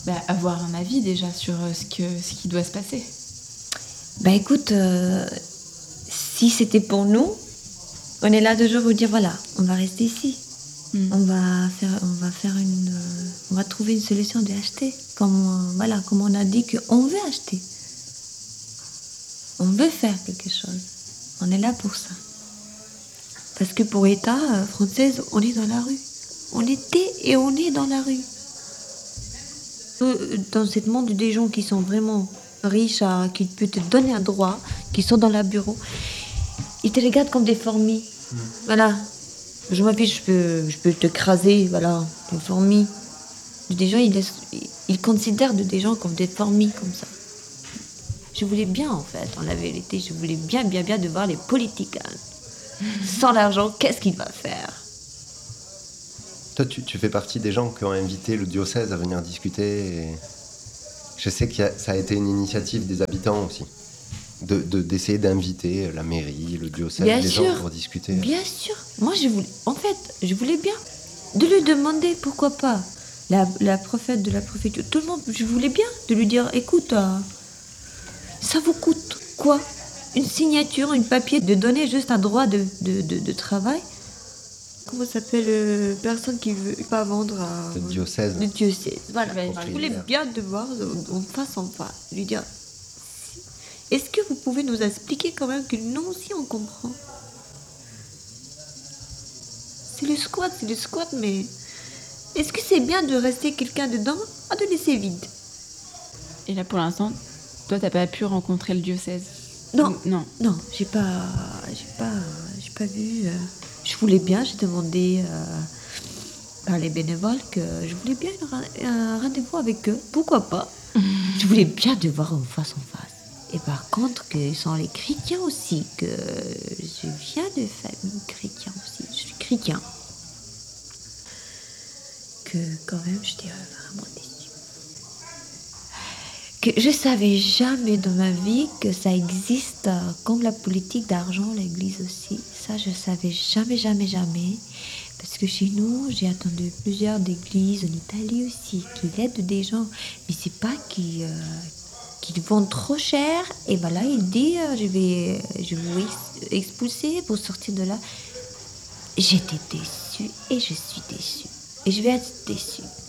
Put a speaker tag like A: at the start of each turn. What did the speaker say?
A: avoir un avis déjà sur ce qui doit se passer.
B: Écoute, si c'était pour nous, on est là toujours vous dire voilà, on va rester ici. On va trouver une solution d'acheter. Comme on a dit qu'on veut acheter. On veut faire quelque chose. On est là pour ça. Parce que pour l'État française, on est dans la rue. On était et on est dans la rue. Dans ce monde des gens qui sont vraiment riches, qui peuvent te donner un droit, qui sont dans le bureau, ils te regardent comme des fourmis. Voilà. Je m'affiche, je peux te craser, voilà, des fourmis. Des gens, ils considèrent des gens comme des fourmis, comme ça. Je voulais bien, en fait, en la vérité, je voulais bien de voir les politiques. Sans l'argent, qu'est-ce qu'il va faire?
C: Toi, tu fais partie des gens qui ont invité le diocèse à venir discuter. Et je sais que ça a été une initiative des habitants aussi. D'essayer d'inviter la mairie, le diocèse, les gens pour discuter.
B: Bien sûr. Moi, je voulais bien de lui demander pourquoi pas. La prophète de la préfecture, tout le monde, je voulais bien de lui dire, écoute, ça vous coûte quoi? Une signature, un papier, de donner juste un droit de travail? Comment s'appelle personne qui veut pas vendre à...
C: Le diocèse.
B: Le diocèse, voilà. Je voulais bien de voir en face, lui dire... Est-ce que vous pouvez nous expliquer quand même que nous aussi on comprend? C'est le squat, mais est-ce que c'est bien de rester quelqu'un dedans ou de laisser vide?
A: Et là, pour l'instant, toi, t'as pas pu rencontrer le diocèse?
B: Non,
A: non,
B: j'ai pas vu. Je voulais bien, j'ai demandé par les bénévoles que je voulais bien un rendez-vous avec eux. Pourquoi pas? Je voulais bien de voir en face. Et par contre, que sont les chrétiens aussi, que je viens de famille chrétien aussi, je suis chrétien. Que quand même, je dirais vraiment déçue. Que je savais jamais dans ma vie que ça existe comme la politique d'argent, l'église aussi. Ça, je savais jamais. Parce que chez nous, j'ai attendu plusieurs églises en Italie aussi, qui aident des gens. Mais c'est pas qu'ils vendent trop cher, et voilà, il dit je vais vous expulser pour sortir de là. J'étais déçue et je suis déçue. Et je vais être déçue.